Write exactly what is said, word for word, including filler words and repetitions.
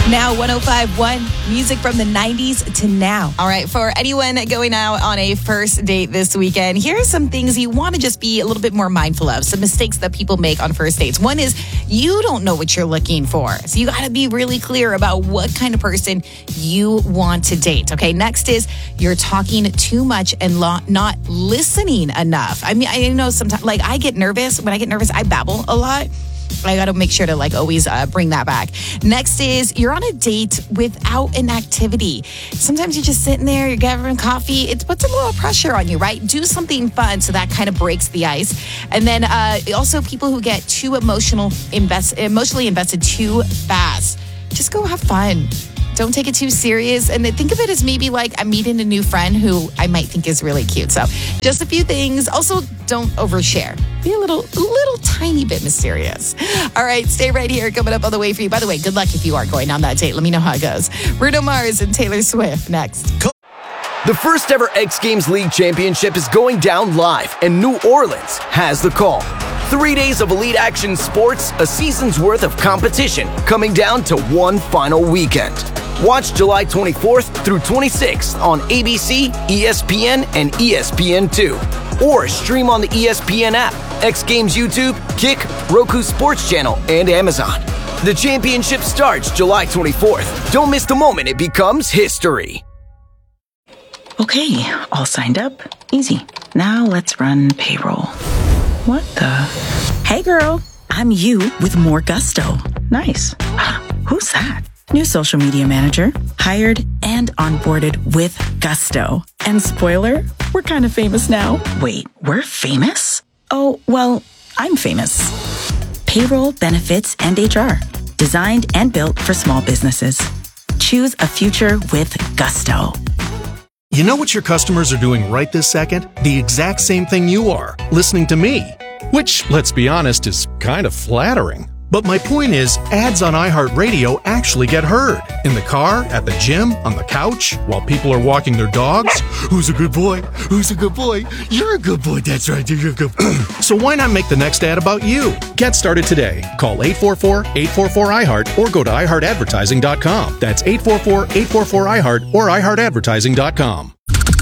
Now, one oh five point one, music from the nineties to now. All right, for anyone going out on a first date this weekend, here are some things you want to just be a little bit more mindful of, some mistakes that people make on first dates. One is you don't know what you're looking for. So you got to be really clear about what kind of person you want to date. Okay, next is you're talking too much and lo- not listening enough. I mean, I know sometimes, like, I get nervous. When I get nervous, I babble a lot. I got to make sure to like always uh, bring that back. Next is you're on a date without an activity. Sometimes you're just sitting there, you're gathering coffee. It puts a little pressure on you, right? Do something fun so that kind of breaks the ice. And then uh, also people who get too emotional, invest, emotionally invested too fast. Just go have fun. Don't take it too serious. And think of it as maybe like I'm meeting a new friend who I might think is really cute. So just a few things. Also, don't overshare. Be a little, a little tiny bit mysterious. All right, stay right here. Coming up on the way for you. By the way, good luck if you are going on that date. Let me know how it goes. Bruno Mars and Taylor Swift next. The first ever X Games League Championship is going down live, and New Orleans has the call. Three days of elite action sports, a season's worth of competition, coming down to one final weekend. Watch July twenty-fourth through twenty-sixth on A B C, E S P N, and E S P N two. Or stream on the E S P N app, X Games YouTube, Kick, Roku Sports Channel, and Amazon. The championship starts July twenty-fourth. Don't miss the moment it becomes history. Okay, all signed up. Easy. Now let's run payroll. What the? Hey girl, I'm you with more gusto. Nice. Who's that? New social media manager, hired and onboarded with gusto. And spoiler, we're kind of famous now. Wait, we're famous? Oh, well, I'm famous. Payroll, benefits, and H R. Designed and built for small businesses. Choose a future with gusto. You know what your customers are doing right this second? The exact same thing you are, listening to me. Which, let's be honest, is kind of flattering. But my point is, ads on iHeartRadio actually get heard. In the car, at the gym, on the couch, while people are walking their dogs. Who's a good boy? Who's a good boy? You're a good boy. That's right. You're a good boy. So why not make the next ad about you? Get started today. Call eight four four, eight four four, I heart or go to i heart advertising dot com. That's eight four four, eight four four, I heart or i heart advertising dot com.